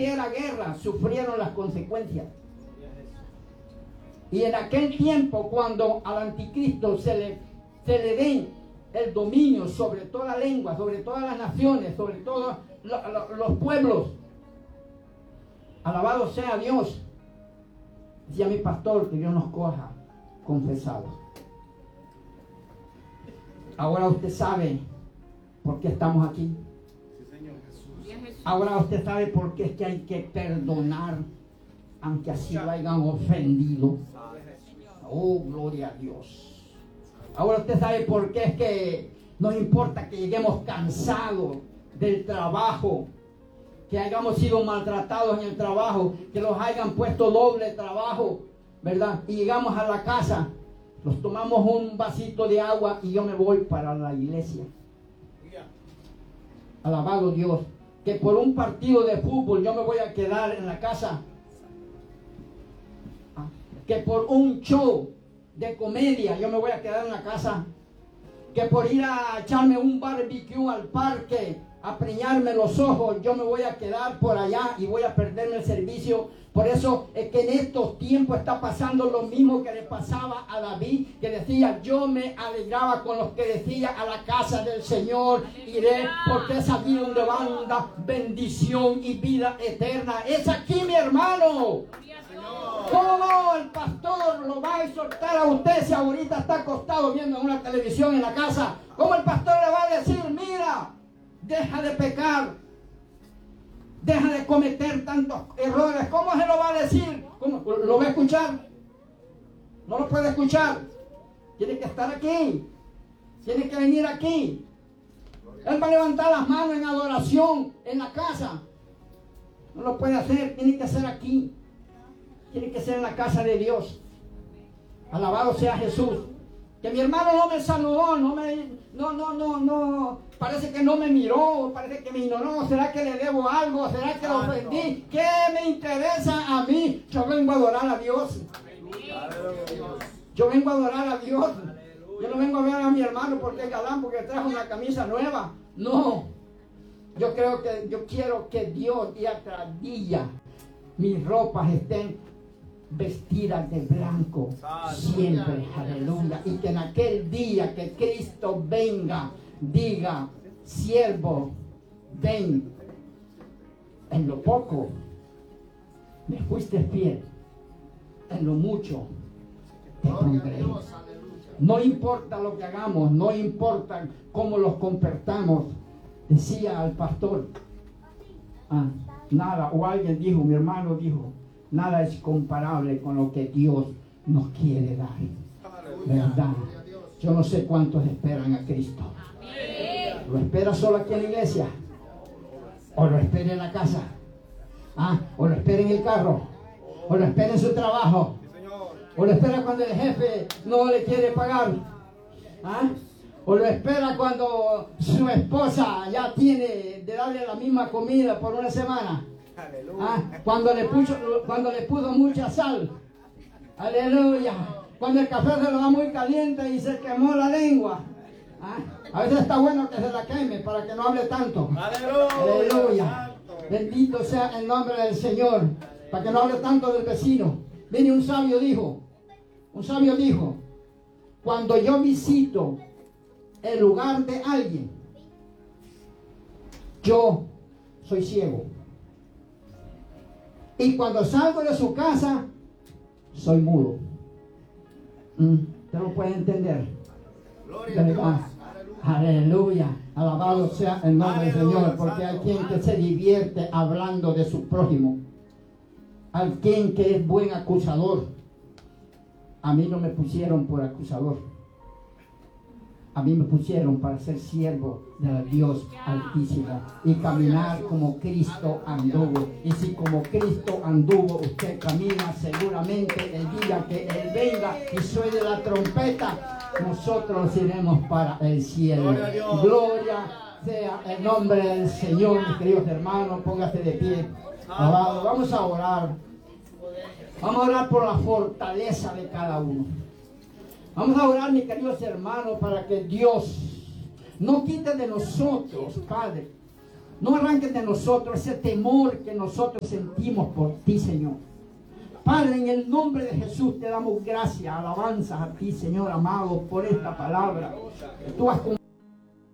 que era guerra, sufrieron las consecuencias. Y en aquel tiempo, cuando al anticristo se le den el dominio sobre toda lengua, sobre todas las naciones, sobre todos los pueblos, alabado sea Dios. Decía mi pastor que Dios nos coja confesados. Ahora usted sabe por qué estamos aquí. Ahora usted sabe por qué es que hay que perdonar, aunque así lo hayan ofendido. Oh, gloria a Dios. Ahora usted sabe por qué es que no importa que lleguemos cansados del trabajo, que hayamos sido maltratados en el trabajo, que los hayan puesto doble trabajo, ¿verdad? Y llegamos a la casa, nos tomamos un vasito de agua y yo me voy para la iglesia. Alabado Dios. Que por un partido de fútbol yo me voy a quedar en la casa. Que por un show de comedia yo me voy a quedar en la casa. Que por ir a echarme un barbecue al parque, a preñarme los ojos, yo me voy a quedar por allá y voy a perderme el servicio. Por eso es que en estos tiempos está pasando lo mismo que le pasaba a David, que decía: yo me alegraba con los que decía, a la casa del Señor iré, porque es allí donde banda bendición y vida eterna. Es aquí, mi hermano. ¿Cómo el pastor lo va a exhortar a usted si ahorita está acostado viendo una televisión en la casa? ¿Cómo el pastor le va a decir: mira, deja de pecar, deja de cometer tantos errores? ¿Cómo se lo va a decir? ¿Cómo? ¿Lo va a escuchar? No lo puede escuchar. Tiene que estar aquí. Tiene que venir aquí. Él va a levantar las manos en adoración en la casa. No lo puede hacer. Tiene que ser aquí. Tiene que ser en la casa de Dios. Alabado sea Jesús. Que mi hermano no me saludó, parece que no me miró, parece que me ignoró. ¿Será que le debo algo? ¿Será que lo ofendí? ¿Qué me interesa a mí? Yo vengo a adorar a Dios. Yo vengo a adorar a Dios. Yo no vengo a ver a mi hermano porque es galán, porque trajo una camisa nueva. No. Yo quiero que Dios día tras día mis ropas estén vestidas de blanco siempre, aleluya, y que en aquel día que Cristo venga, diga: siervo, ven, en lo poco me fuiste fiel, en lo mucho te pondré. No importa lo que hagamos, no importa cómo los comportamos. Decía al pastor, nada, o alguien dijo, mi hermano dijo: nada es comparable con lo que Dios nos quiere dar. ¿Verdad? Yo no sé cuántos esperan a Cristo. ¿Lo espera solo aquí en la iglesia? ¿O lo espera en la casa? ¿O lo espera en el carro? ¿O lo espera en su trabajo? ¿O lo espera cuando el jefe no le quiere pagar? ¿O lo espera cuando su esposa ya tiene de darle la misma comida por una semana? Cuando le puso mucha sal. Aleluya. Cuando el café se lo da muy caliente y se quemó la lengua. A veces está bueno que se la queme para que no hable tanto. Aleluya. Bendito sea el nombre del Señor, para que no hable tanto del vecino. Viene un sabio dijo, cuando yo visito el lugar de alguien, yo soy ciego. Y cuando salgo de su casa, soy mudo. ¿Usted lo puede entender? Aleluya. Alabado sea el nombre del Señor. Porque hay quien que se divierte hablando de su prójimo. Hay quien que es buen acusador. A mí no me pusieron por acusador. A mí me pusieron para ser siervo del Dios Altísimo y caminar como Cristo anduvo. Y si como Cristo anduvo, usted camina, seguramente el día que Él venga y suene la trompeta, nosotros iremos para el cielo. Gloria sea el nombre del Señor, mis queridos hermanos. Póngase de pie. Alabado. Vamos a orar. Vamos a orar por la fortaleza de cada uno. Vamos a orar, mis queridos hermanos, para que Dios no quite de nosotros, Padre, No arranques de nosotros ese temor que nosotros sentimos por ti, Señor. Padre, en el nombre de Jesús te damos gracias, alabanzas a ti, Señor amado, por esta palabra que tú has